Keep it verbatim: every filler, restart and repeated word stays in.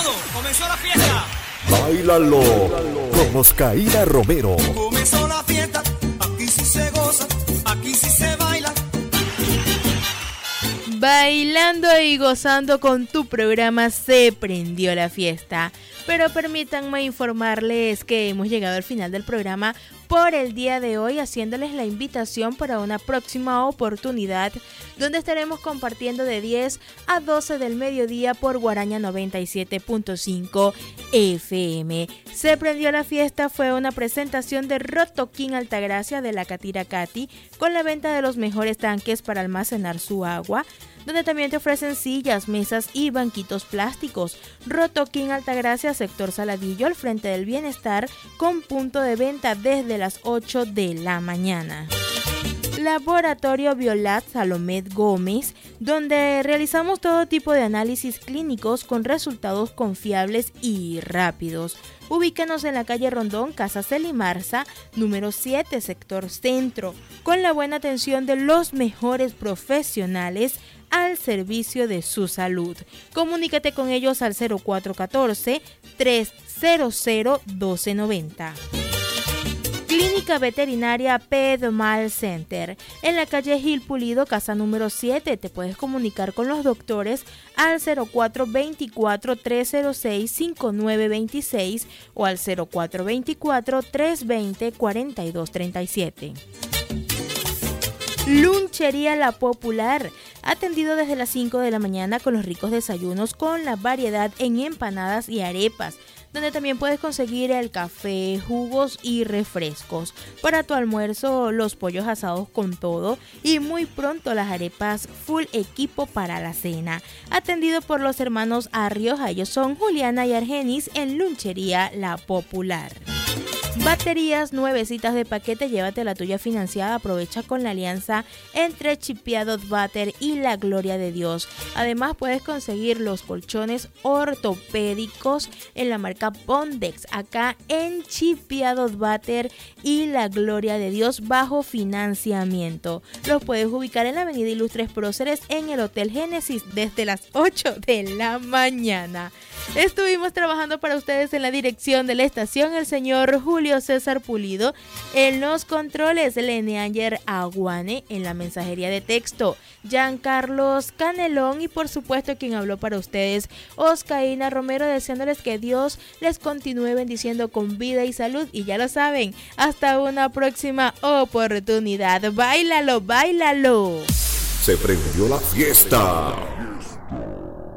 Rudo, comenzó la fiesta. Báilalo con Oscaína Romero. Comenzó la fiesta, aquí sí se goza, aquí sí se baila. Bailando y gozando con tu programa Se Prendió la Fiesta. Pero permítanme informarles que hemos llegado al final del programa por el día de hoy, haciéndoles la invitación para una próxima oportunidad donde estaremos compartiendo de diez a doce del mediodía por Guaraña noventa y siete punto cinco F M. Se Prendió la Fiesta fue una presentación de Rotoquín Altagracia de la Catira Cati, con la venta de los mejores tanques para almacenar su agua, donde también te ofrecen sillas, mesas y banquitos plásticos. Rotoquín Altagracia, sector Saladillo, al frente del bienestar, con punto de venta desde las ocho de la mañana. Laboratorio Violat Salomet Gómez, donde realizamos todo tipo de análisis clínicos con resultados confiables y rápidos. Ubícanos en la calle Rondón, Casa Celimarza, número siete, sector centro, con la buena atención de los mejores profesionales al servicio de su salud. Comunícate con ellos al cero cuatro uno cuatro, tres cero cero, uno dos nueve cero. Clínica Veterinaria Pedmal Center, en la calle Gil Pulido, casa número siete. Te puedes comunicar con los doctores al cero cuatro dos cuatro, tres cero seis, cinco nueve dos seis o al cero cuatro dos cuatro, tres dos cero, cuatro dos tres siete. Lunchería La Popular, atendido desde las cinco de la mañana con los ricos desayunos con la variedad en empanadas y arepas, donde también puedes conseguir el café, jugos y refrescos. Para tu almuerzo, los pollos asados con todo y muy pronto las arepas full equipo para la cena. Atendido por los hermanos Arrioja, ellos son Juliana y Argenis en Lunchería La Popular. Baterías nuevecitas de paquete, llévate la tuya financiada. Aprovecha con la alianza entre Chipiados Batter y La Gloria de Dios. Además puedes conseguir los colchones ortopédicos en la marca Bondex acá en Chipiados Batter y La Gloria de Dios bajo financiamiento. Los puedes ubicar en la avenida Ilustres Próceres en el Hotel Génesis desde las ocho de la mañana. Estuvimos trabajando para ustedes en la dirección de la estación el señor Julio César Pulido, en los controles Leneanger Aguane, en la mensajería de texto Giancarlos Canelón y por supuesto quien habló para ustedes Oscaína Romero, deseándoles que Dios les continúe bendiciendo con vida y salud y ya lo saben, hasta una próxima oportunidad. Báilalo, báilalo. Se prendió la fiesta.